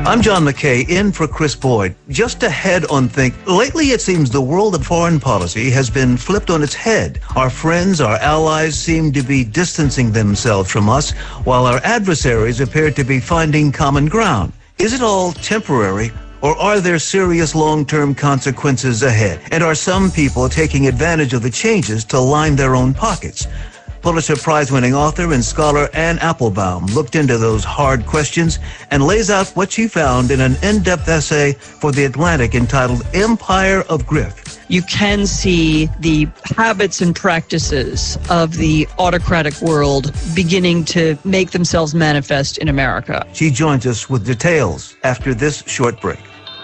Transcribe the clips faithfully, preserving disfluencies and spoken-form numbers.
I'm John McKay, in for Chris Boyd. Just ahead on Think. Lately, it seems the world of foreign policy has been flipped on its head. Our friends, our allies seem to be distancing themselves from us, while our adversaries appear to be finding common ground. Is it all temporary, or are there serious long-term consequences ahead? And are some people taking advantage of the changes to line their own pockets? Pulitzer Prize-winning author and scholar Anne Applebaum looked into those hard questions and lays out what she found in an in-depth essay for The Atlantic entitled Empire of Grift. You can see the habits and practices of the autocratic world beginning to make themselves manifest in America. She joins us with details after this short break.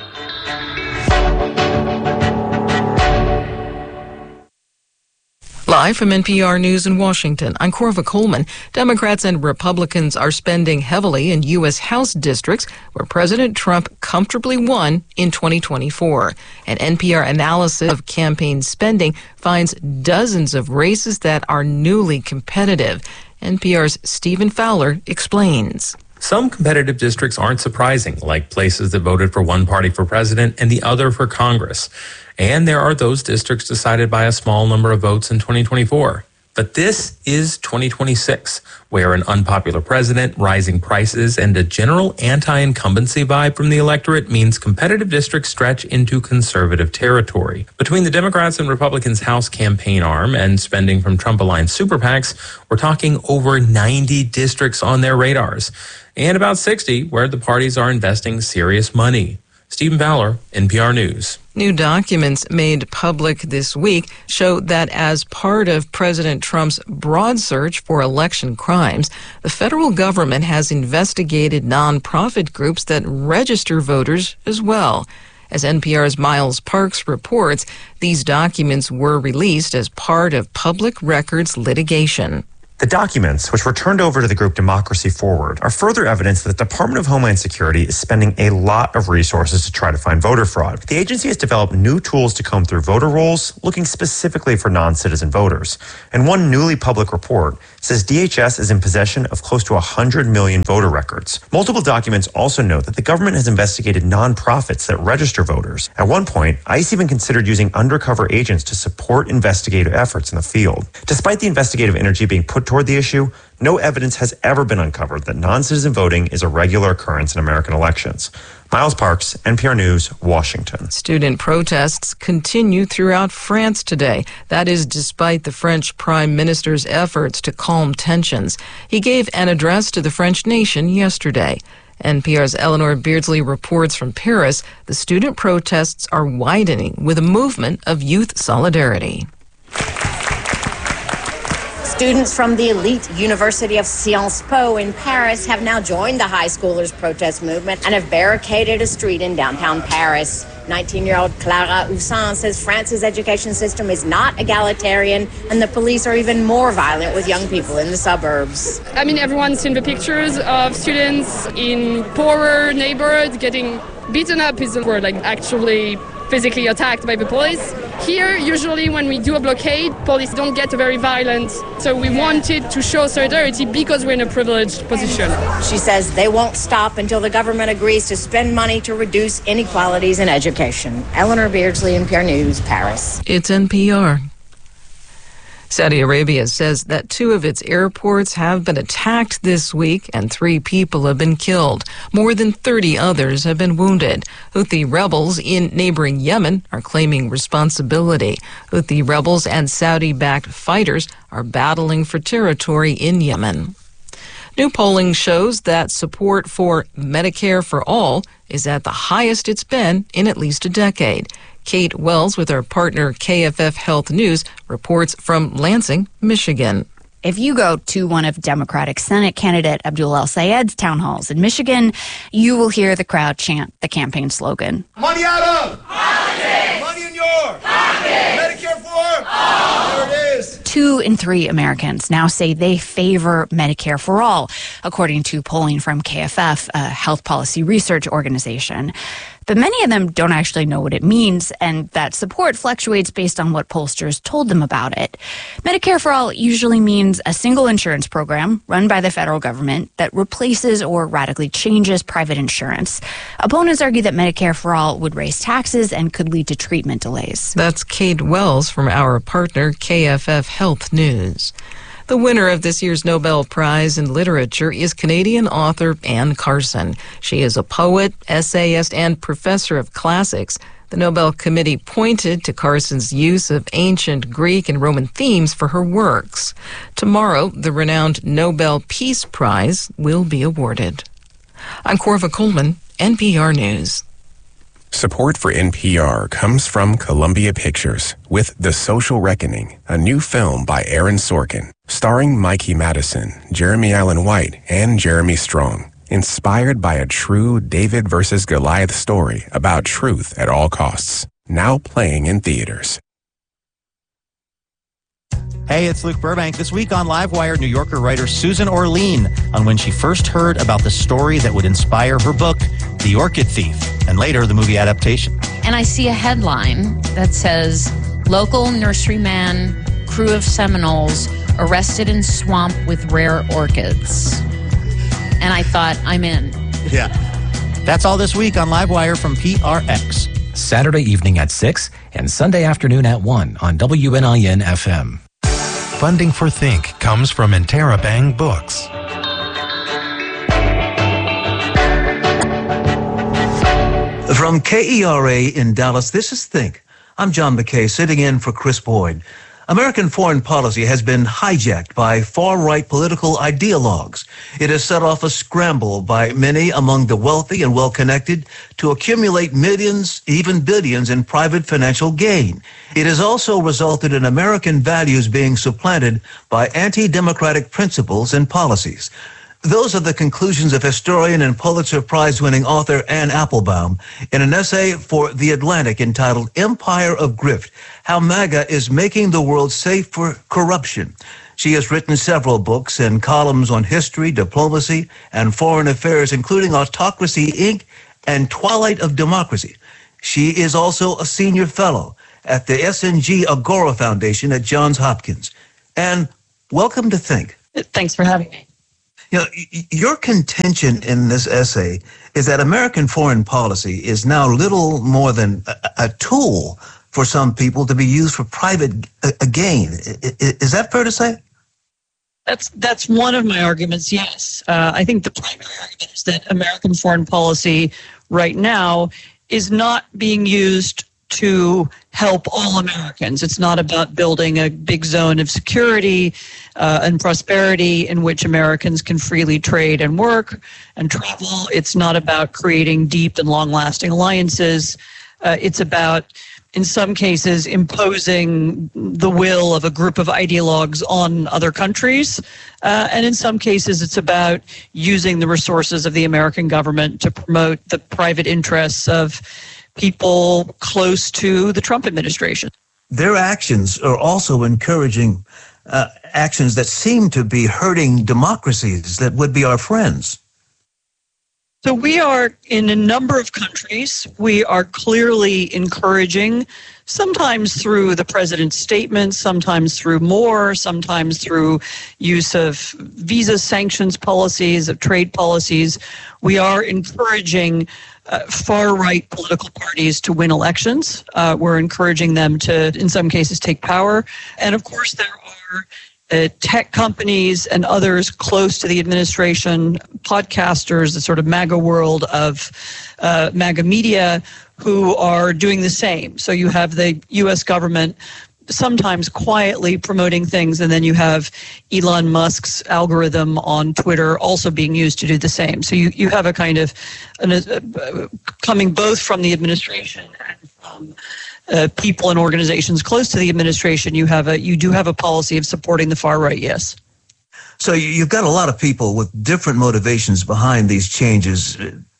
Live from N P R News in Washington, I'm Corva Coleman. Democrats and Republicans are spending heavily in U S. House districts where President Trump comfortably won in twenty twenty-four. An N P R analysis of campaign spending finds dozens of races that are newly competitive. N P R's Stephen Fowler explains. Some competitive districts aren't surprising, like places that voted for one party for president and the other for Congress. And there are those districts decided by a small number of votes in twenty twenty-four. But this is twenty twenty-six, where an unpopular president, rising prices, and a general anti-incumbency vibe from the electorate means competitive districts stretch into conservative territory. Between the Democrats and Republicans' House campaign arm and spending from Trump-aligned super PACs, we're talking over ninety districts on their radars, and about sixty where the parties are investing serious money. Stephen Fowler, N P R News. New documents made public this week show that as part of President Trump's broad search for election crimes, the federal government has investigated nonprofit groups that register voters as well. As N P R's Miles Parks reports, these documents were released as part of public records litigation. The documents, which were turned over to the group Democracy Forward, are further evidence that the Department of Homeland Security is spending a lot of resources to try to find voter fraud. The agency has developed new tools to comb through voter rolls, looking specifically for non-citizen voters. And one newly public report says D H S is in possession of close to one hundred million voter records. Multiple documents also note that the government has investigated nonprofits that register voters. At one point, ICE even considered using undercover agents to support investigative efforts in the field. Despite the investigative energy being put toward the issue, no evidence has ever been uncovered that non-citizen voting is a regular occurrence in American elections. Miles Parks, N P R News, Washington. Student protests continue throughout France today. That is despite the French Prime Minister's efforts to calm tensions. He gave an address to the French nation yesterday. N P R's Eleanor Beardsley reports from Paris. The student protests are widening with a movement of youth solidarity. Students from the elite University of Sciences Po in Paris have now joined the high schoolers' protest movement and have barricaded a street in downtown Paris. nineteen-year-old Clara Houssin says France's education system is not egalitarian and the police are even more violent with young people in the suburbs. I mean, everyone's seen the pictures of students in poorer neighborhoods getting beaten up is the word, like actually physically attacked by the police. Here, usually when we do a blockade, police don't get very violent. So we wanted to show solidarity because we're in a privileged position. She says they won't stop until the government agrees to spend money to reduce inequalities in education. Eleanor Beardsley, N P R News, Paris. It's N P R. Saudi Arabia says that two of its airports have been attacked this week and three people have been killed. More than thirty others have been wounded. Houthi rebels in neighboring Yemen are claiming responsibility. Houthi rebels and Saudi-backed fighters are battling for territory in Yemen. New polling shows that support for Medicare for All is at the highest it's been in at least a decade. Kate Wells with our partner K F F Health News reports from Lansing, Michigan. If you go to one of Democratic Senate candidate Abdul El-Sayed's town halls in Michigan, you will hear the crowd chant the campaign slogan. Money out of politics! Money in your pocket! Medicare for all! There it is. Two in three Americans now say they favor Medicare for all, according to polling from K F F, a health policy research organization. but many of them don't actually know what it means, and that support fluctuates based on what pollsters told them about it. Medicare for All usually means a single insurance program run by the federal government that replaces or radically changes private insurance. Opponents argue that Medicare for All would raise taxes and could lead to treatment delays. That's Kate Wells from our partner K F F Health News. The winner of this year's Nobel Prize in Literature is Canadian author Anne Carson. She is a poet, essayist, and professor of classics. The Nobel Committee pointed to Carson's use of ancient Greek and Roman themes for her works. Tomorrow, the renowned Nobel Peace Prize will be awarded. I'm Corva Coleman, N P R News. Support for N P R comes from Columbia Pictures with The Social Reckoning, a new film by Aaron Sorkin, starring Mikey Madison, Jeremy Allen White, and Jeremy Strong, inspired by a true David versus Goliath story about truth at all costs. Now playing in theaters. Hey, it's Luke Burbank. This week on Livewire, New Yorker writer Susan Orlean on when she first heard about the story that would inspire her book, The Orchid Thief, and later the movie adaptation. And I see a headline that says, local nurseryman, crew of Seminoles, arrested in swamp with rare orchids. And I thought, I'm in. Yeah. That's all this week on Livewire from P R X. Saturday evening at six and Sunday afternoon at one on W N I N F M. Funding for Think comes from Interabang Books. From K E R A in Dallas, this is Think. I'm John McKay, sitting in for Chris Boyd. American foreign policy has been hijacked by far-right political ideologues. It has set off a scramble by many among the wealthy and well-connected to accumulate millions, even billions, in private financial gain. It has also resulted in American values being supplanted by anti-democratic principles and policies. Those are the conclusions of historian and Pulitzer Prize-winning author Anne Applebaum in an essay for The Atlantic entitled Empire of Grift, How MAGA is Making the World Safe for Corruption. She has written several books and columns on history, diplomacy, and foreign affairs, including Autocracy, Incorporated and Twilight of Democracy. She is also a senior fellow at the S N G Agora Foundation at Johns Hopkins. And welcome to Think. Thanks for having me. You know, your contention in this essay is that American foreign policy is now little more than a, a tool for some people to be used for private uh, gain. Is that fair to say? That's that's one of my arguments, yes. Uh, I think the primary argument is that American foreign policy right now is not being used to help all Americans. It's not about building a big zone of security uh, and prosperity in which Americans can freely trade and work and travel. It's not about creating deep and long-lasting alliances. Uh, it's about, in some cases, imposing the will of a group of ideologues on other countries. Uh, and in some cases, it's about using the resources of the American government to promote the private interests of people close to the Trump administration. Their actions are also encouraging uh, actions that seem to be hurting democracies that would be our friends. So we are, in a number of countries, we are clearly encouraging, sometimes through the president's statements, sometimes through more, sometimes through use of visa sanctions policies, of trade policies. We are encouraging uh, far-right political parties to win elections. Uh, we're encouraging them to, in some cases, take power. And of course, there are Uh, tech companies and others close to the administration, podcasters, the sort of MAGA world of uh, MAGA media, who are doing the same. So you have the U S government sometimes quietly promoting things, and then you have Elon Musk's algorithm on Twitter also being used to do the same. So you, you have a kind of an, uh, coming both from the administration and from Uh, people and organizations close to the administration. You have a you do have a policy of supporting the far right, yes. So you've got a lot of people with different motivations behind these changes,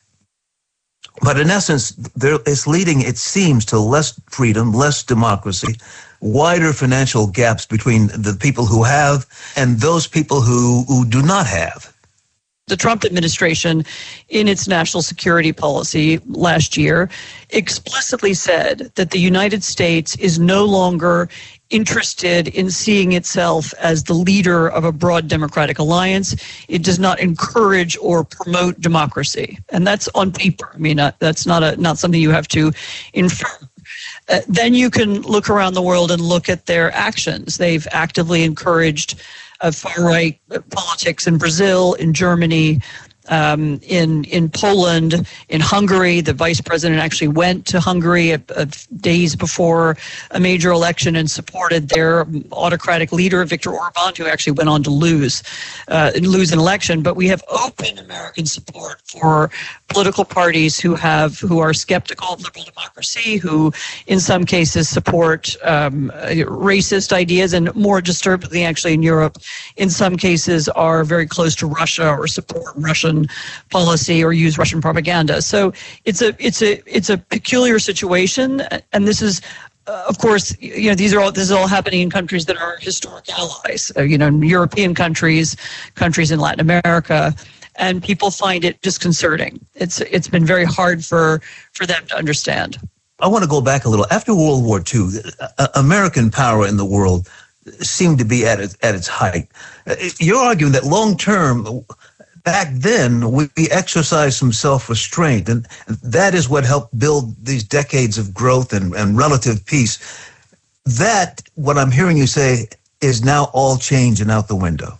but in essence, there, it's leading, it seems, to less freedom, less democracy, wider financial gaps between the people who have and those people who, who do not have. The Trump administration, in its national security policy last year, explicitly said that the United States is no longer interested in seeing itself as the leader of a broad democratic alliance. It does not encourage or promote democracy. And that's on paper. I mean, uh, that's not a not something you have to infer. Uh, then you can look around the world and look at their actions. They've actively encouraged uh, far-right politics in Brazil, in Germany, Um, in in Poland, in Hungary. The vice president actually went to Hungary a, a days before a major election and supported their autocratic leader, Viktor Orban, who actually went on to lose uh, lose an election. But we have open American support for political parties who have who are skeptical of liberal democracy, who in some cases support um, racist ideas, and more disturbingly, actually in Europe, in some cases are very close to Russia or support Russian policy or use Russian propaganda. So it's a it's a it's a peculiar situation, and this is, uh, of course, you know, these are all this is all happening in countries that are historic allies. Uh, you know, European countries, countries in Latin America, and people find it disconcerting. It's it's been very hard for for them to understand. I want to go back a little. After World War Two, uh, American power in the world seemed to be at its, at its height. Uh, you're arguing that long term. Back then, we exercised some self-restraint, and that is what helped build these decades of growth and, and relative peace. That, what I'm hearing you say, is now all change and out the window.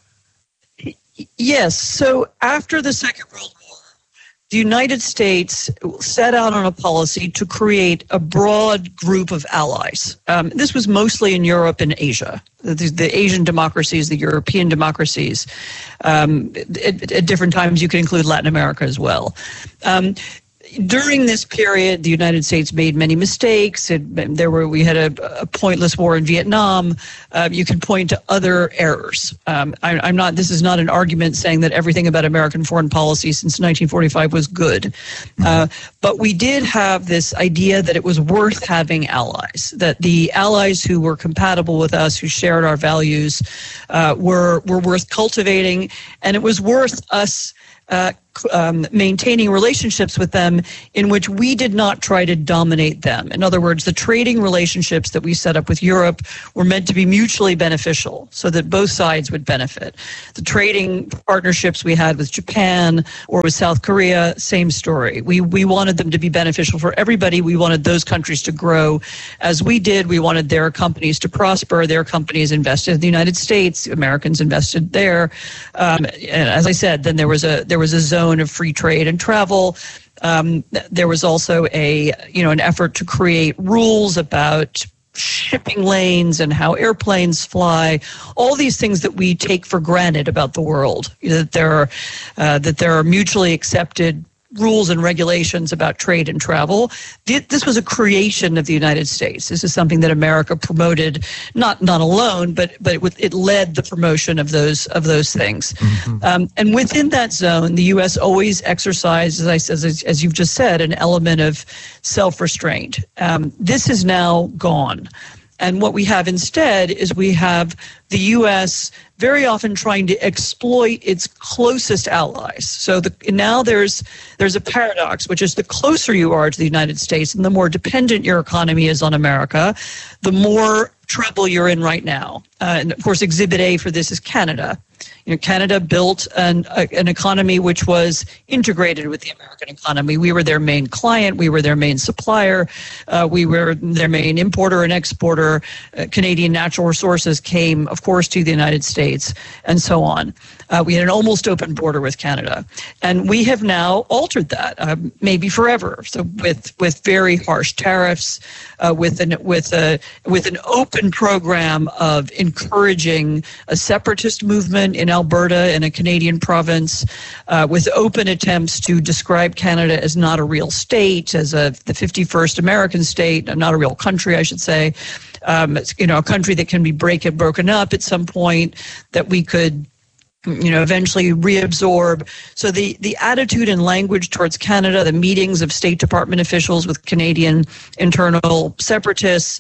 Yes. So after the Second World War, the United States set out on a policy to create a broad group of allies. Um, this was mostly in Europe and Asia. The, the Asian democracies, the European democracies. Um, at, at different times, you can include Latin America as well. Um, during this period, the United States made many mistakes. It, there were we had a, a pointless war in Vietnam. Uh, you can point to other errors. Um, I, I'm not. This is not an argument saying that everything about American foreign policy since nineteen forty-five was good, uh, but we did have this idea that it was worth having allies. That the allies who were compatible with us, who shared our values, uh, were were worth cultivating, and it was worth us. Uh, um, maintaining relationships with them in which we did not try to dominate them. In other words, the trading relationships that we set up with Europe were meant to be mutually beneficial so that both sides would benefit. The trading partnerships we had with Japan or with South Korea, same story. We we wanted them to be beneficial for everybody. We wanted those countries to grow as we did. We wanted their companies to prosper. Their companies invested in the United States. Americans invested there. Um, and as I said, then there was a there was a zone of free trade and travel. Um, there was also a, you know, an effort to create rules about shipping lanes and how airplanes fly. All these things that we take for granted about the world. You know, that there are uh, that there are mutually accepted rules and regulations about trade and travel. This was a creation of the United States. This is something that America promoted, not not alone, but but it, it led the promotion of those of those things. Mm-hmm. Um, and within that zone, the U S always exercised, as I said, as, as you've just said, an element of self-restraint. Um, this is now gone. And what we have instead is we have the U S very often trying to exploit its closest allies. So the, now there's there's a paradox, which is the closer you are to the United States and the more dependent your economy is on America, the more trouble you're in right now. Uh, and of course, Exhibit A for this is Canada. You know, Canada built an, a, an economy which was integrated with the American economy. We were their main client. We were their main supplier. Uh, we were their main importer and exporter. Uh, Canadian natural resources came, of course, to the United States, and so on. Uh, we had an almost open border with Canada. And we have now altered that, uh, maybe forever. So with, with very harsh tariffs, uh, with an with a with an open program of encouraging a separatist movement in Alberta, in a Canadian province, uh, with open attempts to describe Canada as not a real state, as a the fifty-first American state, not a real country, I should say. Um, it's, you know, a country that can be break and broken up at some point, that we could, you know, eventually reabsorb. So the, the attitude and language towards Canada, the meetings of State Department officials with Canadian internal separatists,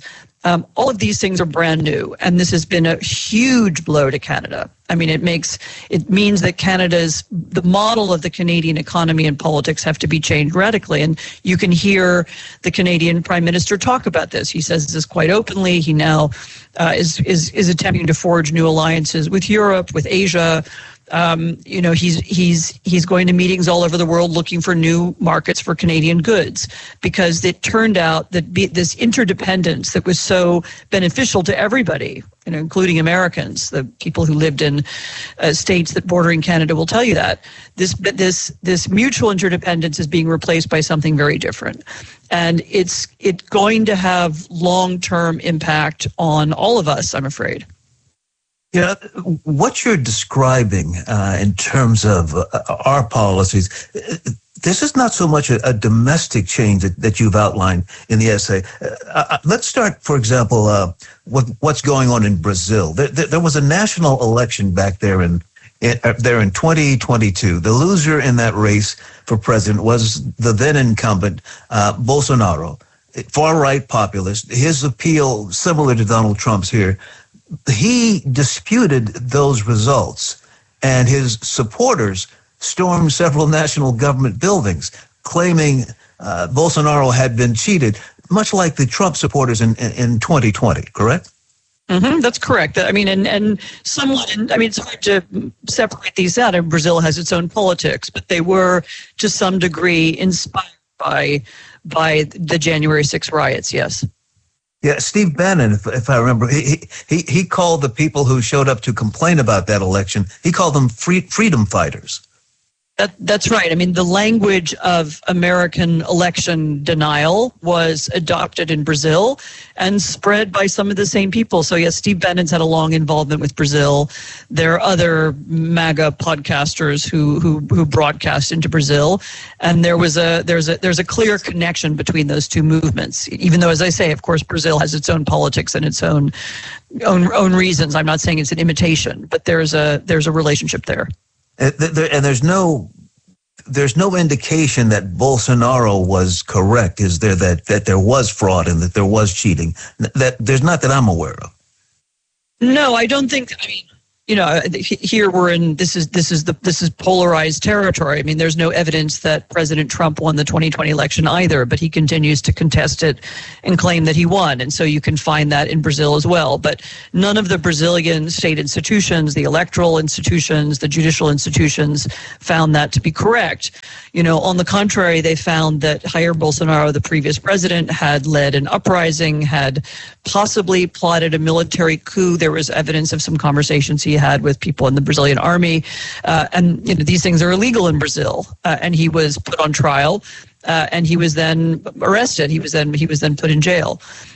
Um, all of these things are brand new, and this has been a huge blow to Canada. I mean, it makes it means that Canada's the model of the Canadian economy and politics have to be changed radically. And you can hear the Canadian Prime Minister talk about this. He says this quite openly. He now uh, is is is attempting to forge new alliances with Europe, with Asia. Um, you know, he's he's he's going to meetings all over the world looking for new markets for Canadian goods, because it turned out that be, this interdependence that was so beneficial to everybody, you know, including Americans, the people who lived in uh, states that bordering Canada will tell you that this this this mutual interdependence is being replaced by something very different, and it's it's going to have long-term impact on all of us, I'm afraid. Yeah, what you're describing uh, in terms of uh, our policies, this is not so much a, a domestic change that, that you've outlined in the essay. Uh, let's start, for example, uh, with what's going on in Brazil. There, there, there was a national election back there in, in uh, there in twenty twenty-two. The loser in that race for president was the then incumbent uh, Bolsonaro, far-right populist. His appeal, similar to Donald Trump's here, he disputed those results, and his supporters stormed several national government buildings, claiming uh, Bolsonaro had been cheated, much like the Trump supporters in, in, in twenty twenty, correct? Mm-hmm, that's correct. I mean, and, and somewhat, I mean, it's hard to separate these out. And Brazil has its own politics, but they were, to some degree, inspired by, by the January sixth riots, yes. Yeah, Steve Bannon, if, if I remember, he, he he called the people who showed up to complain about that election, he called them free, freedom fighters. That, that's right. I mean, the language of American election denial was adopted in Brazil and spread by some of the same people. So, yes, Steve Bannon's had a long involvement with Brazil. There are other MAGA podcasters who who, who broadcast into Brazil, and there was a there's a there's a clear connection between those two movements. Even though, as I say, of course, Brazil has its own politics and its own own own reasons. I'm not saying it's an imitation, but there's a there's a relationship there. And there's no, there's no indication that Bolsonaro was correct. Is there that, that there was fraud and that there was cheating? That there's not that I'm aware of. No, I don't think. I mean, you know, here we're in. This is this is the this is polarized territory. I mean, there's no evidence that President Trump won the twenty twenty election either, but he continues to contest it and claim that he won. And so you can find that in Brazil as well. But none of the Brazilian state institutions, the electoral institutions, the judicial institutions, found that to be correct. You know, on the contrary, they found that Jair Bolsonaro, the previous president, had led an uprising, had possibly plotted a military coup. There was evidence of some conversations he had with people in the Brazilian army. Uh, and, you know, these things are illegal in Brazil. Uh, and he was put on trial, uh, and he was then arrested. He was then he was then put in jail.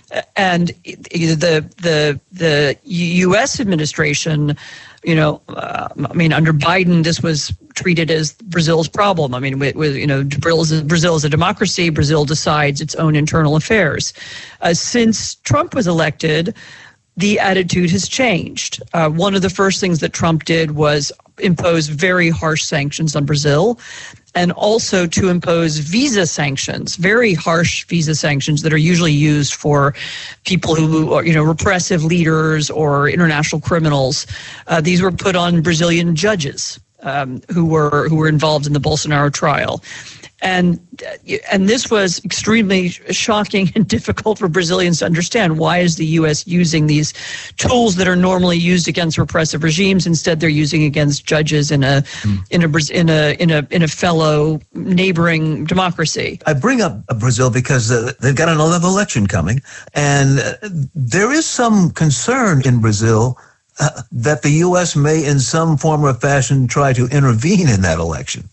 And the the the U S administration, you know, uh, I mean, under Biden, this was treated as Brazil's problem. I mean, with, with you know, Brazil is, Brazil is a democracy. Brazil decides its own internal affairs. Uh, since Trump was elected, the attitude has changed. Uh, one of the first things that Trump did was impose very harsh sanctions on Brazil, and also to impose visa sanctions, very harsh visa sanctions that are usually used for people who are, you know, repressive leaders or international criminals. Uh, these were put on Brazilian judges um, who were who were involved in the Bolsonaro trial. And and this was extremely shocking and difficult for Brazilians to understand. Why is the U S using these tools that are normally used against repressive regimes? Instead, they're using against judges in a mm. in a in a in a in a fellow neighboring democracy. I bring up Brazil because uh, they've got another election coming, and uh, there is some concern in Brazil uh, that the U S may, in some form or fashion, try to intervene in that election.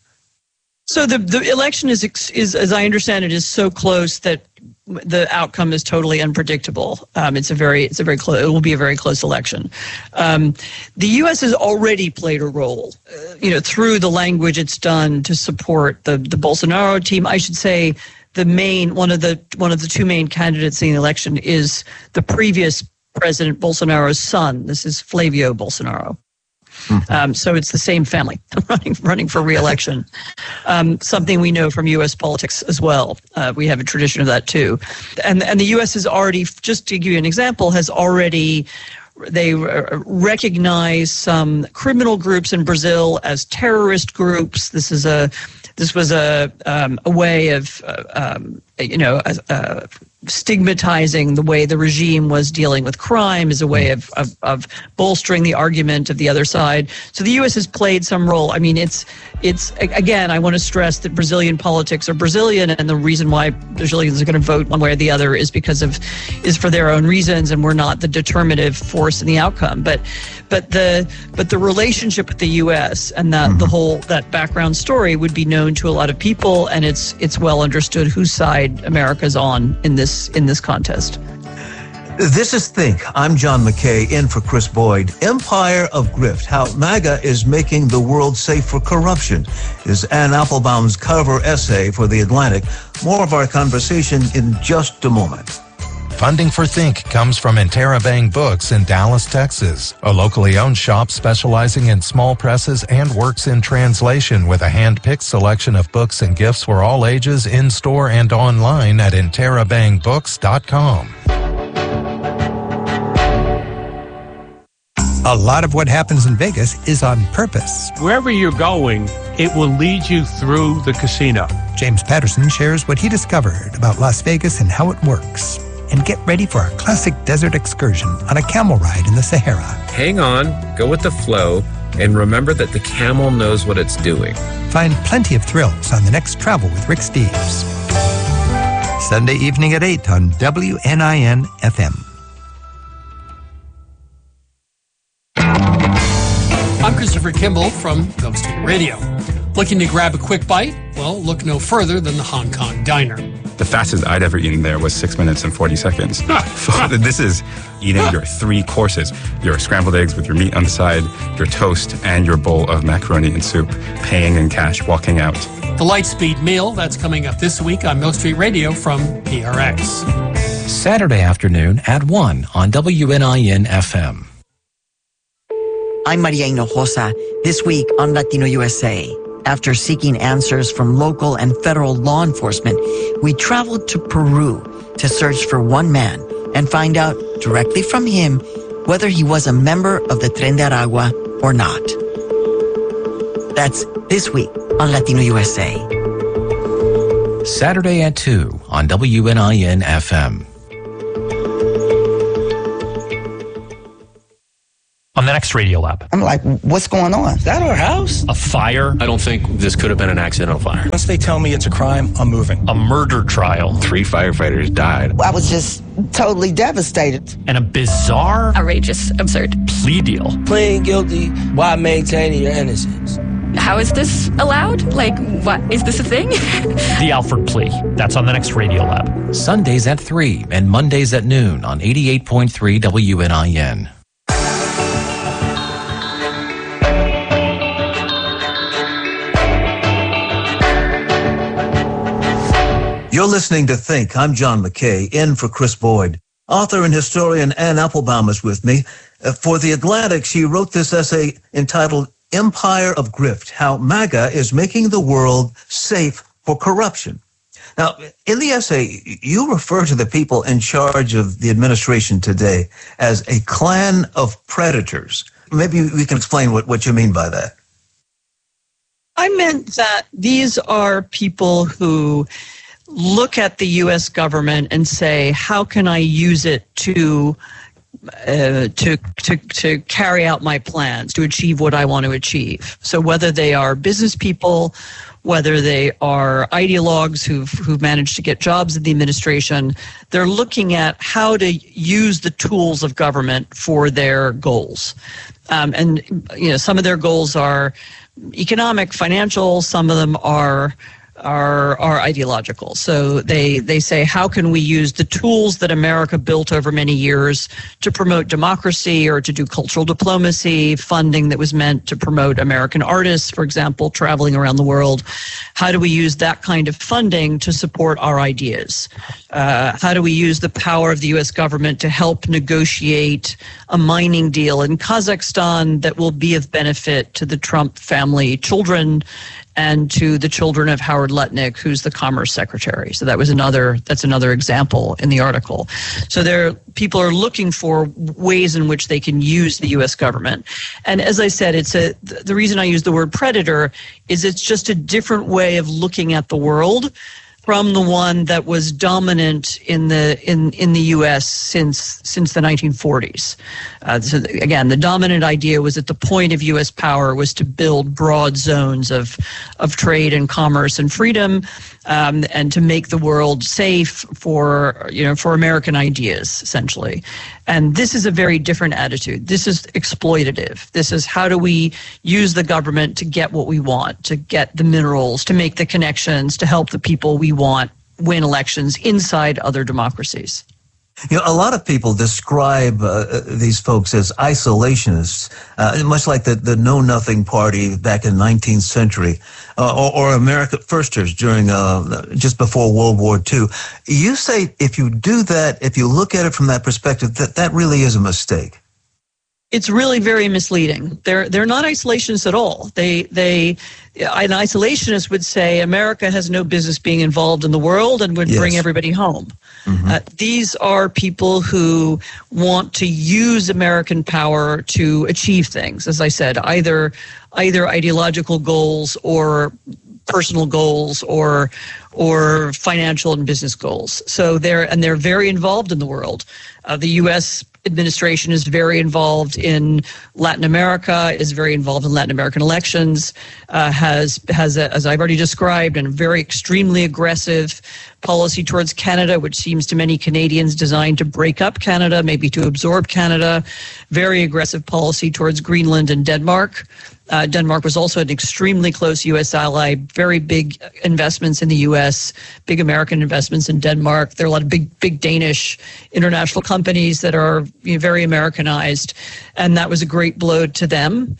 So the, the election is, is, as I understand it, is so close that the outcome is totally unpredictable. Um, it's a very, it's a very close. It will be a very close election. Um, the U S has already played a role, uh, you know, through the language it's done to support the the Bolsonaro team. I should say the main one of the one of the two main candidates in the election is the previous President Bolsonaro's son. This is Flavio Bolsonaro. Mm-hmm. Um, so it's the same family running running for re-election. um, something we know from U S politics as well. Uh, we have a tradition of that too. And, and the U S has already, just to give you an example, has already They recognize some criminal groups in Brazil as terrorist groups. This is a, this was a um, a way of, uh, um, you know, uh, uh, stigmatizing the way the regime was dealing with crime as a way of, of of bolstering the argument of the other side. So the U S has played some role. I mean, it's it's again, I want to stress that Brazilian politics are Brazilian, and the reason why Brazilians are going to vote one way or the other is because of is for their own reasons, and we're not the determinative force in the outcome. But but the but the relationship with the U S and that mm-hmm. the whole that background story would be known to a lot of people, and it's it's well understood whose side America's on in this in this contest. This is Think. I'm John McKay, in for Chris Boyd. Empire of Grift, How MAGA is Making the World Safe for Corruption, is Ann Applebaum's cover essay for The Atlantic. More of our conversation in just a moment. Funding for Think comes from Interabang Books in Dallas, Texas, a locally owned shop specializing in small presses and works in translation with a hand-picked selection of books and gifts for all ages in-store and online at interabang books dot com. A lot of what happens in Vegas is on purpose. Wherever you're going, it will lead you through the casino. James Patterson shares what he discovered about Las Vegas and how it works. And get ready for a classic desert excursion on a camel ride in the Sahara. Hang on, go with the flow, and remember that the camel knows what it's doing. Find plenty of thrills on the next Travel with Rick Steves. Sunday evening at eight on W N I N F M. I'm Christopher Kimball from Ghost Street Radio. Looking to grab a quick bite? Well, look no further than the Hong Kong Diner. The fastest I'd ever eaten there was six minutes and forty seconds. This is eating your three courses, your scrambled eggs with your meat on the side, your toast, and your bowl of macaroni and soup, paying in cash, walking out. The Lightspeed Meal, that's coming up this week on Mill Street Radio from P R X. Saturday afternoon at one on W N I N F M. I'm Maria Hinojosa, this week on Latino U S A. After seeking answers from local and federal law enforcement, we traveled to Peru to search for one man and find out directly from him whether he was a member of the Tren de Aragua or not. That's this week on Latino U S A. Saturday at two on W N I N F M. On the next Radio Lab. I'm like, what's going on? Is that our house? A fire. I don't think this could have been an accidental fire. Once they tell me it's a crime, I'm moving. A murder trial. Three firefighters died. I was just totally devastated. And a bizarre, outrageous, absurd plea deal. Pleading guilty while maintaining your innocence. How is this allowed? Like, what? Is this a thing? The Alford plea. That's on the next Radio Lab. Sundays at three and Mondays at noon on eighty-eight point three W N I N. You're listening to Think. I'm John McKay, in for Chris Boyd. Author and historian Ann Applebaum is with me. Uh, for The Atlantic, she wrote this essay entitled Empire of Grift, How MAGA is Making the World Safe for Corruption. Now, in the essay, you refer to the people in charge of the administration today as a clan of predators. Maybe we can explain what, what you mean by that. I meant that these are people who look at the U S government and say, how can I use it to uh, to to to carry out my plans, to achieve what I want to achieve? So whether they are business people, whether they are ideologues who've who've managed to get jobs in the administration, they're looking at how to use the tools of government for their goals. Um, and you know, some of their goals are economic, financial. Some of them are are are ideological. So they they say, how can we use the tools that America built over many years to promote democracy or to do cultural diplomacy, funding that was meant to promote American artists, for example, traveling around the world. How do we use that kind of funding to support our ideas? Uh, how do we use the power of the U S government to help negotiate a mining deal in Kazakhstan that will be of benefit to the Trump family children and to the children of Howard Lutnick, who's the Commerce Secretary. So that was another, that's another example in the article. So there, people are looking for ways in which they can use the U S government. And as I said, it's a, the reason I use the word predator is it's just a different way of looking at the world from the one that was dominant in the in, in the U S since since the nineteen forties. Uh, so again, the dominant idea was that the point of U S power was to build broad zones of of trade and commerce and freedom, um, and to make the world safe for you know for American ideas, essentially. And this is a very different attitude. This is exploitative. This is how do we use the government to get what we want, to get the minerals, to make the connections, to help the people we want win elections inside other democracies. You know, a lot of people describe uh, these folks as isolationists, uh, much like the, the Know Nothing Party back in the nineteenth century, uh, or, or America Firsters during uh, just before World War Two. You say if you do that, if you look at it from that perspective, that that really is a mistake. It's really very misleading. They're they're not isolationists at all. They they an isolationist would say America has no business being involved in the world and would yes. bring everybody home. Mm-hmm. Uh, these are people who want to use American power to achieve things. As I said, either either ideological goals or personal goals or or financial and business goals. So they're and they're very involved in the world. Uh, the U S administration is very involved in Latin America, is very involved in Latin American elections, uh, has, has a, as I've already described, a very extremely aggressive policy towards Canada, which seems to many Canadians designed to break up Canada, maybe to absorb Canada, very aggressive policy towards Greenland and Denmark. Uh, Denmark was also an extremely close U S ally, very big investments in the U S, big American investments in Denmark. There are a lot of big, big Danish international companies that are you know, very Americanized, and that was a great blow to them.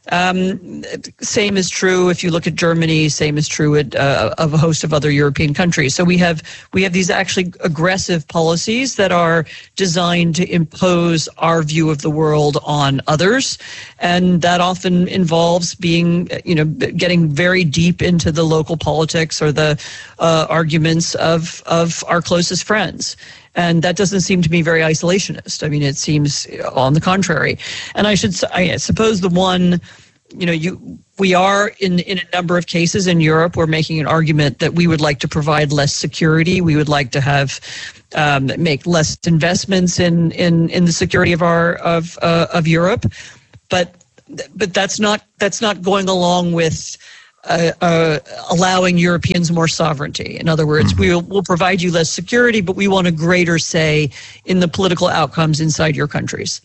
Um, same is true if you look at Germany. Same is true at, uh, of a host of other European countries. So we have we have these actually aggressive policies that are designed to impose our view of the world on others, and that often involves being, you know, getting very deep into the local politics or the uh, arguments of of our closest friends. And that doesn't seem to me very isolationist. I mean, it seems on the contrary. And I should, I suppose the one, you know, you we are in, in a number of cases in Europe, we're making an argument that we would like to provide less security. We would like to have, um, make less investments in, in, in the security of our, of, uh, of Europe. But, but that's not, that's not going along with, Uh, uh, allowing Europeans more sovereignty. In other words, mm-hmm. we'll, we'll provide you less security, but we want a greater say in the political outcomes inside your countries.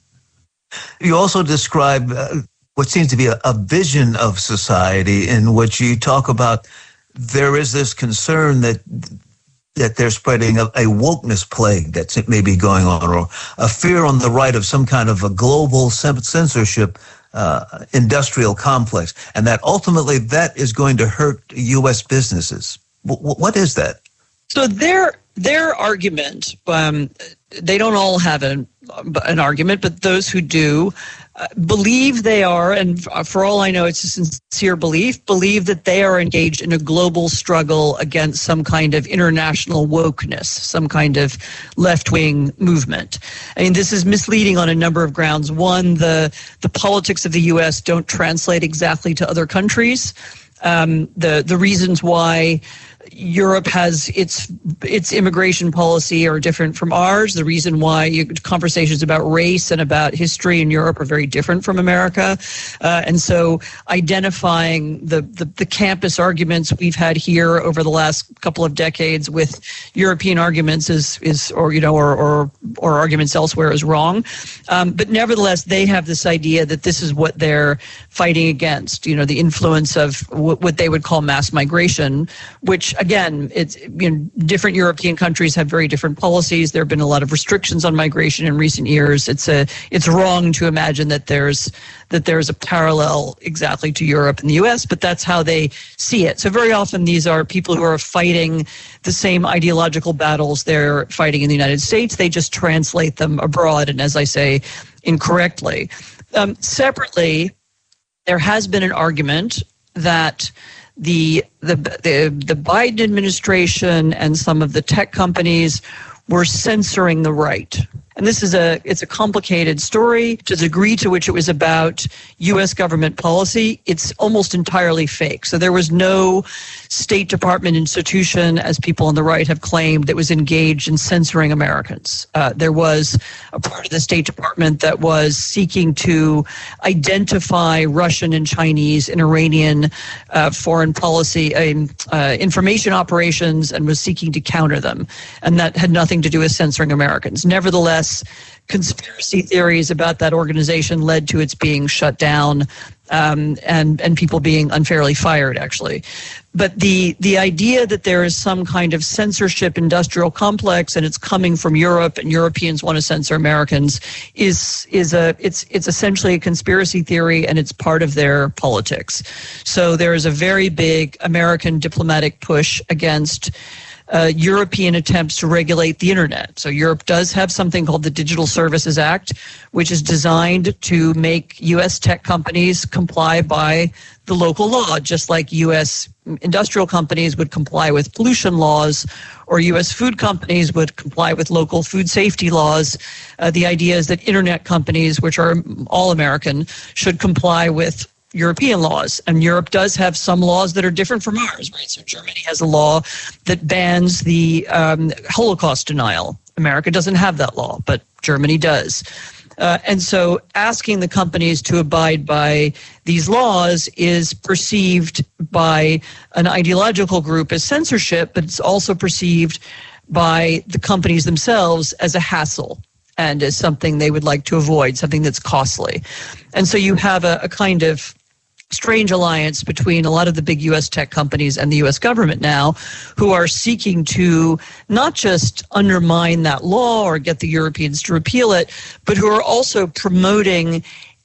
You also describe uh, what seems to be a, a vision of society in which you talk about there is this concern that that they're spreading a, a wokeness plague that's maybe going on, or a fear on the right of some kind of a global censorship Uh, industrial complex, and that ultimately that is going to hurt U S businesses. W- what is that? So their their argument, um, they don't all have an, an argument, but those who do uh, believe they are, and for all I know it's a sincere belief, believe that they are engaged in a global struggle against some kind of international wokeness, some kind of left-wing movement. I mean, this is misleading on a number of grounds. One, the, the politics of the U S don't translate exactly to other countries. Um, the, the reasons why Europe has its its immigration policy are different from ours. The reason why you, conversations about race and about history in Europe are very different from America. Uh, and so identifying the, the, the campus arguments we've had here over the last couple of decades with European arguments is, is or, you know, or, or, or arguments elsewhere is wrong. Um, but nevertheless, they have this idea that this is what they're fighting against, you know, the influence of w- what they would call mass migration, which again, it's, you know, different European countries have very different policies. There have been a lot of restrictions on migration in recent years. It's a, it's wrong to imagine that there's that there's a parallel exactly to Europe and the U S, but that's how they see it. So very often these are people who are fighting the same ideological battles they're fighting in the United States. They just translate them abroad, and as I say, incorrectly. Um, separately, there has been an argument that the, the the the Biden administration and some of the tech companies were censoring the right. And this is a it's a complicated story. To the degree to which it was about U S government policy, it's almost entirely fake. So there was no State Department institution, as people on the right have claimed, that was engaged in censoring Americans. Uh, there was a part of the State Department that was seeking to identify Russian and Chinese and Iranian uh, foreign policy uh, uh, information operations and was seeking to counter them. And that had nothing to do with censoring Americans. Nevertheless, conspiracy theories about that organization led to its being shut down um, and, and people being unfairly fired, actually. But the, the idea that there is some kind of censorship industrial complex and it's coming from Europe and Europeans want to censor Americans is is a it's it's essentially a conspiracy theory, and it's part of their politics. So there is a very big American diplomatic push against Uh, European attempts to regulate the internet. So Europe does have something called the Digital Services Act, which is designed to make U S tech companies comply by the local law, just like U S industrial companies would comply with pollution laws, or U S food companies would comply with local food safety laws. Uh, the idea is that internet companies, which are all American, should comply with European laws, and Europe does have some laws that are different from ours, right? So Germany has a law that bans the um, Holocaust denial. America doesn't have that law, but Germany does. Uh, and so asking the companies to abide by these laws is perceived by an ideological group as censorship, but it's also perceived by the companies themselves as a hassle and as something they would like to avoid, something that's costly. And so you have a, a kind of strange alliance between a lot of the big U S tech companies and the U S government now, who are seeking to not just undermine that law or get the Europeans to repeal it, but who are also promoting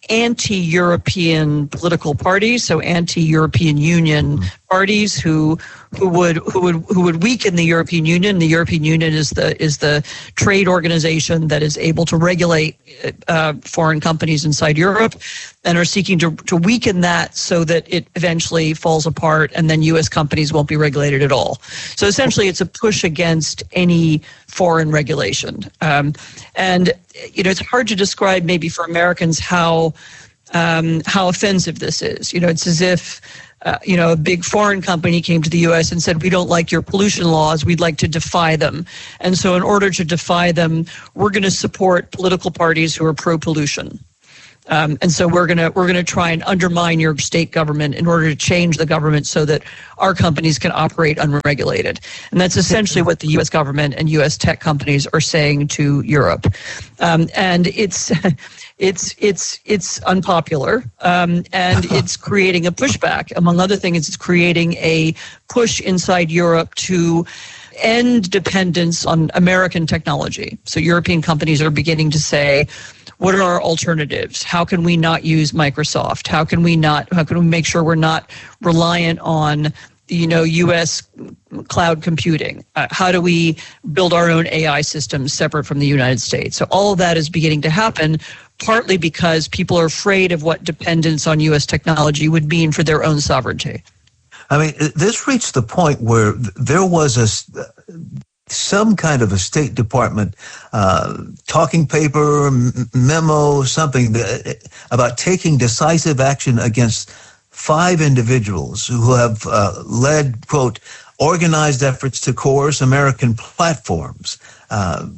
anti-European political parties, so anti-European Union parties who who would who would who would weaken the European Union. The European Union is the is the trade organization that is able to regulate uh, foreign companies inside Europe, and are seeking to to weaken that so that it eventually falls apart, and then U S companies won't be regulated at all. So essentially, it's a push against any foreign regulation. Um, and you know, it's hard to describe maybe for Americans how um, how offensive this is. You know, it's as if Uh, you know, a big foreign company came to the U S and said, we don't like your pollution laws, we'd like to defy them. And so in order to defy them, we're going to support political parties who are pro-pollution. Um, and so we're going to we're going to try and undermine your state government in order to change the government so that our companies can operate unregulated. And that's essentially what the U S government and U S tech companies are saying to Europe. Um, and it's... It's it's it's unpopular, um, and it's creating a pushback. Among other things, it's creating a push inside Europe to end dependence on American technology. So European companies are beginning to say, what are our alternatives? How can we not use Microsoft? How can we not? How can we make sure we're not reliant on, you know, U S cloud computing? Uh, how do we build our own A I systems separate from the United States? So all of that is beginning to happen, partly because people are afraid of what dependence on U S technology would mean for their own sovereignty. I mean, this reached the point where there was a some kind of a State Department uh, talking paper, memo, something that, about taking decisive action against five individuals who have uh, led, quote, organized efforts to coerce American platforms. Uh,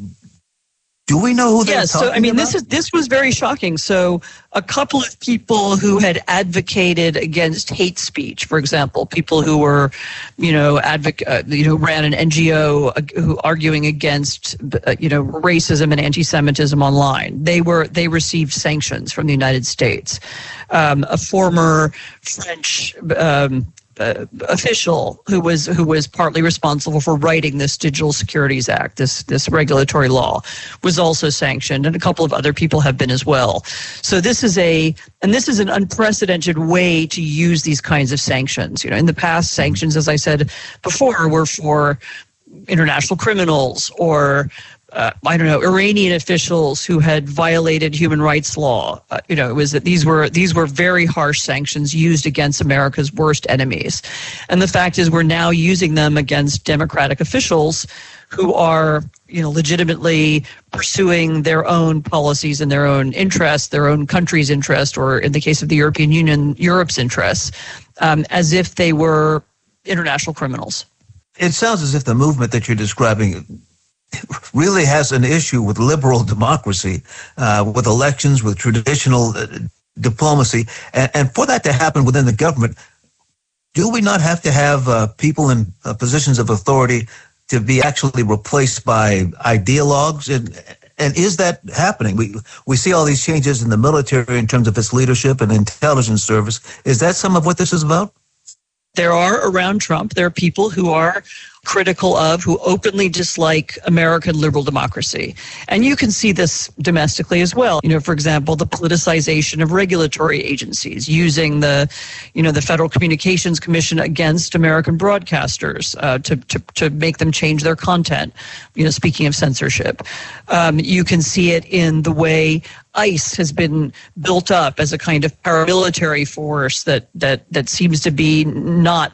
do we know who they're yes, talking so I mean, about? this is this was very shocking. So, a couple of people who had advocated against hate speech, for example, people who were, you know, advoc- uh, you know, ran an N G O uh, who arguing against, uh, you know, racism and anti-Semitism online. They were they received sanctions from the United States. Um, a former French. Um, Uh, official who was who was partly responsible for writing this Digital Securities Act, this this regulatory law, was also sanctioned, and a couple of other people have been as well. So this is a and this is an unprecedented way to use these kinds of sanctions. You know, in the past, sanctions, as I said before, were for international criminals or Uh, I don't know, Iranian officials who had violated human rights law. Uh, you know, it was that these were these were very harsh sanctions used against America's worst enemies. And the fact is, we're now using them against democratic officials who are, you know, legitimately pursuing their own policies and their own interests, their own country's interest, or in the case of the European Union, Europe's interests, um, as if they were international criminals. It sounds as if the movement that you're describing really has an issue with liberal democracy, uh, with elections, with traditional uh, diplomacy. And, and for that to happen within the government, do we not have to have uh, people in uh, positions of authority to be actually replaced by ideologues? And, and is that happening? We we see all these changes in the military in terms of its leadership and intelligence service. Is that some of what this is about? There are, around Trump, there are people who are critical of, who openly dislike American liberal democracy. And you can see this domestically as well. You know, for example, the politicization of regulatory agencies, using the, you know, the Federal Communications Commission against American broadcasters uh, to, to, to make them change their content, you know, speaking of censorship. Um, you can see it in the way ICE has been built up as a kind of paramilitary force that, that, that seems to be not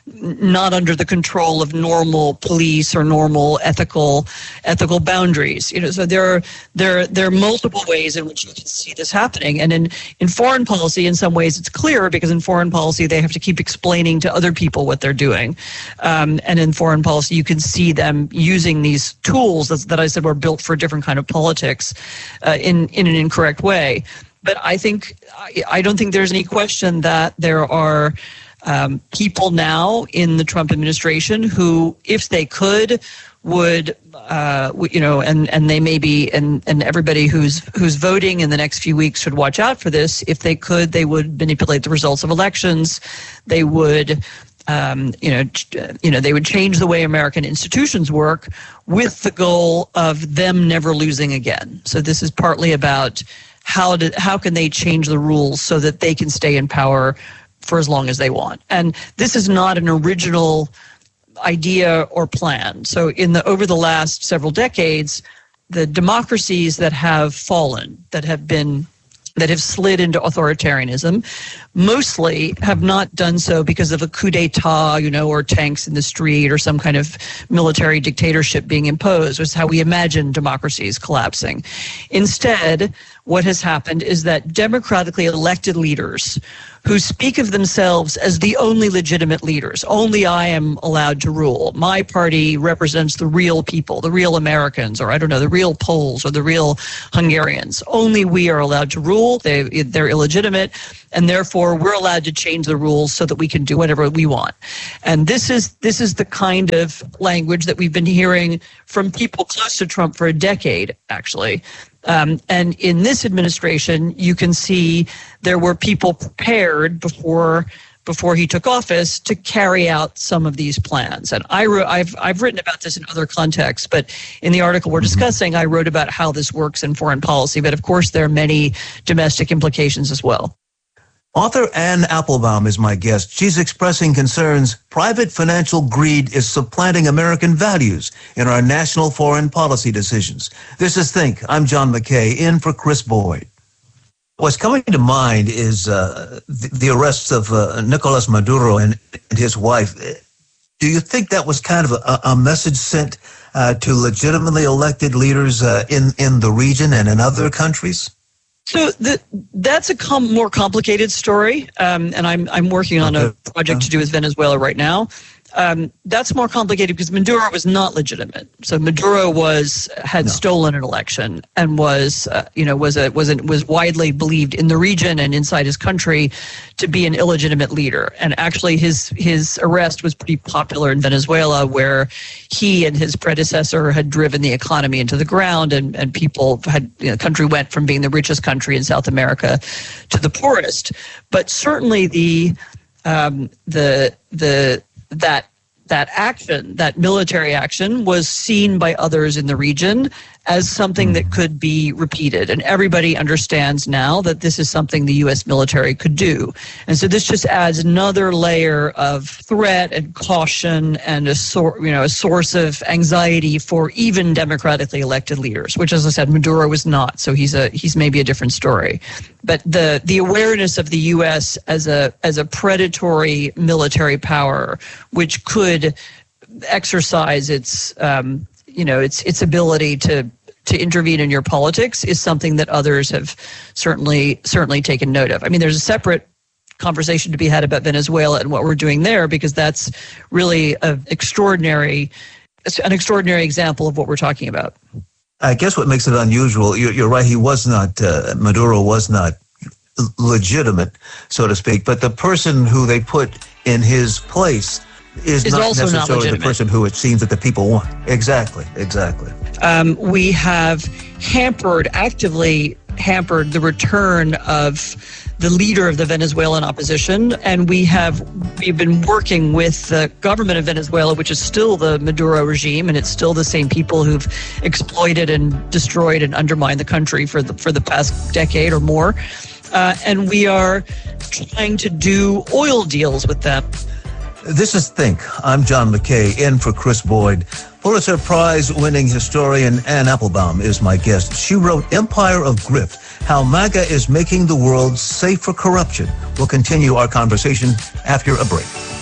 not under the control of normal police or normal ethical ethical boundaries. You know, so there are there there are multiple ways in which you can see this happening. And in, in foreign policy, in some ways, it's clear because in foreign policy they have to keep explaining to other people what they're doing. Um, and in foreign policy, you can see them using these tools that, that I said were built for a different kind of politics uh, in in an incorrect way. But I think I, I don't think there's any question that there are Um, people now in the Trump administration who, if they could, would, uh, you know, and, and they may be, and, and everybody who's who's voting in the next few weeks should watch out for this. If they could, they would manipulate the results of elections. They would, um, you know, you know, they would change the way American institutions work with the goal of them never losing again. So this is partly about how do, how can they change the rules so that they can stay in power for as long as they want. And this is not an original idea or plan. So in the over the last several decades, the democracies that have fallen, that have been that have slid into authoritarianism, mostly have not done so because of a coup d'etat, you know, or tanks in the street or some kind of military dictatorship being imposed, which is how we imagine democracies collapsing. Instead, what has happened is that democratically elected leaders who speak of themselves as the only legitimate leaders, only I am allowed to rule. My party represents the real people, the real Americans, or I don't know, the real Poles or the real Hungarians. Only we are allowed to rule. They, they're illegitimate, and therefore we're allowed to change the rules so that we can do whatever we want. And this is this is the kind of language that we've been hearing from people close to Trump for a decade, actually. Um, and in this administration, you can see there were people prepared before before he took office to carry out some of these plans. And I wrote, I've I've written about this in other contexts, but in the article we're discussing, I wrote about how this works in foreign policy. But of course, there are many domestic implications as well. Author Anne Applebaum is my guest. She's expressing concerns private financial greed is supplanting American values in our national foreign policy decisions. This is Think. I'm John McKay, in for Chris Boyd. What's coming to mind is uh, the, the arrest of uh, Nicolas Maduro and his wife. Do you think that was kind of a, a message sent uh, to legitimately elected leaders uh, in, in the region and in other countries? So the, that's a com- more complicated story, um, and I'm I'm working on a project to do with Venezuela right now. Um, that's more complicated because Maduro was not legitimate. So Maduro was had no. stolen an election and was, uh, you know, was a was a, was widely believed in the region and inside his country to be an illegitimate leader. And actually, his his arrest was pretty popular in Venezuela, where he and his predecessor had driven the economy into the ground, and and people had you know, the country went from being the richest country in South America to the poorest. But certainly the um, the the that that action, that military action, was seen by others in the region as something that could be repeated. And everybody understands now that this is something the U S military could do. And so this just adds another layer of threat and caution and a sor- you know, a source of anxiety for even democratically elected leaders, which, as I said, Maduro was not. So he's a he's maybe a different story. But the the awareness of the U S as a as a predatory military power, which could exercise its um, you know its its ability to to intervene in your politics, is something that others have certainly certainly taken note of. I mean, there's a separate conversation to be had about Venezuela and what we're doing there, because that's really an extraordinary an extraordinary example of what we're talking about. I guess what makes it unusual, you're, you're right, he was not, uh, Maduro was not legitimate, so to speak, but the person who they put in his place is, is not also necessarily not the person who it seems that the people want. Exactly, exactly. Um, we have hampered, actively hampered the return of the leader of the Venezuelan opposition, and we have we've been working with the government of Venezuela, which is still the Maduro regime, and it's still the same people who've exploited and destroyed and undermined the country for the for the past decade or more. Uh, and we are trying to do oil deals with them. This is Think. I'm John McKay, in for Chris Boyd. Pulitzer Prize-winning historian Anne Applebaum is my guest. She wrote Empire of Grift, How MAGA is Making the World Safe for Corruption. We'll continue our conversation after a break.